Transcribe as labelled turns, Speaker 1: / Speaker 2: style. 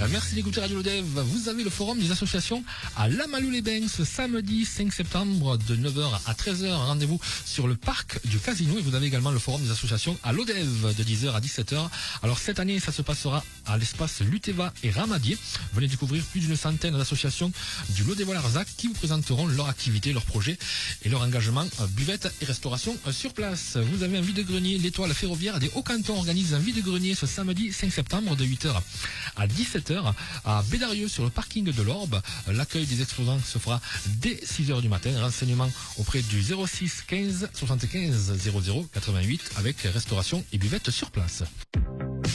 Speaker 1: Merci d'écouter Radio Lodev. Vous avez le forum des associations à Lamalou-les-Bains ce samedi 5 septembre de 9h à 13h. Rendez-vous sur le parc du Casino et vous avez également le forum des associations à Lodev de 10h à 17h. Alors cette année, ça se passera à l'espace Luteva et Ramadier. Venez découvrir plus d'une centaine d'associations du Lodevois-Larzac qui vous présenteront leur activité, leurs projets et leur engagement buvette et restauration sur place. Vous avez un vide-grenier. L'Étoile ferroviaire des Hauts-Cantons organise un vide-grenier ce samedi 5 septembre de 8h à 17h à Bédarieux sur le parking de l'Orbe. L'accueil des exposants se fera dès 6h du matin. Renseignements auprès du 06 15 75 00 88 avec restauration et buvette sur place.